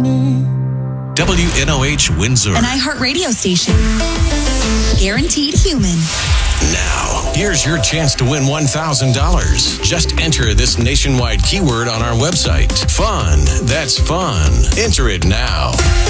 WNOH Windsor. An iHeart radio station. Guaranteed human. Now, here's your chance to win $1,000. Just enter this nationwide keyword on our website. Fun. That's fun. Enter it now.